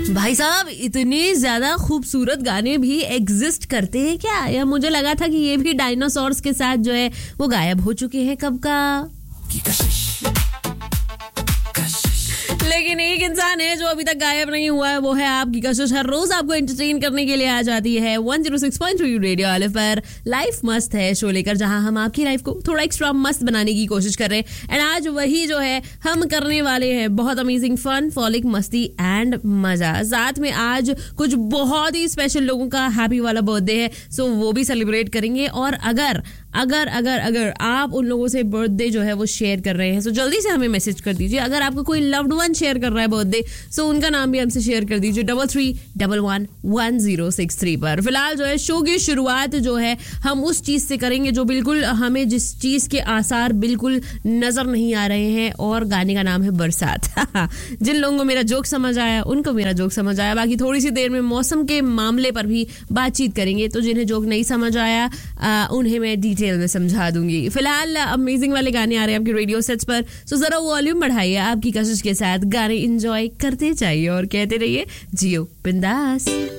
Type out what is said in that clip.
भाई साहब, इतने ज्यादा खूबसूरत गाने भी एग्जिस्ट करते हैं क्या? या मुझे लगा था कि ये भी डायनासोर्स के साथ जो है वो गायब हो चुके हैं कब का। लेकिन एक इंसान है जो अभी तक गायब नहीं हुआ है, वो है आपकी कशिश। हर रोज आपको एंटरटेन करने के लिए आ जाती है 106.3 रेडियो अलफ पर। लाइफ मस्त है शो लेकर, जहां हम आपकी लाइफ को थोड़ा एक्स्ट्रा मस्त बनाने की कोशिश कर रहे हैं। एंड आज वही जो है हम करने वाले हैं, बहुत अमेजिंग फन, फॉलिक मस्ती एंड मजा। साथ में आज कुछ बहुत ही स्पेशल लोगों का हैप्पी वाला बर्थडे है, सो वो भी सेलिब्रेट करेंगे। और अगर अगर अगर अगर आप उन लोगों से बर्थडे जो है वो शेयर कर रहे हैं, सो जल्दी से हमें मैसेज कर दीजिए। अगर आपको कोई लव्ड वन शेयर कर रहा है बर्थडे, सो उनका नाम भी हमसे शेयर कर दीजिए 33111063 पर। फिलहाल जो है शो की शुरुआत जो है हम उस चीज से करेंगे जो बिल्कुल हमें, जिस चीज के आसार बिल्कुल नजर नहीं आ रहे हैं, और गाने का नाम है बरसात। जिन लोगों को मेरा जोक समझ आया उनको मेरा जोक समझ आया। बाकी थोड़ी सी देर में मौसम के मामले पर भी बातचीत करेंगे, तो जिन्हें जोक नहीं समझ आया उन्हें मैं डिटेल में समझा दूंगी। फिलहाल अमेजिंग वाले गाने आ रहे हैं आपके रेडियो सेट्स पर, सो जरा वॉल्यूम बढ़ाइए, आपकी कशिश के साथ गाने एंजॉय करते जाइए और कहते रहिए जियो बिंदास।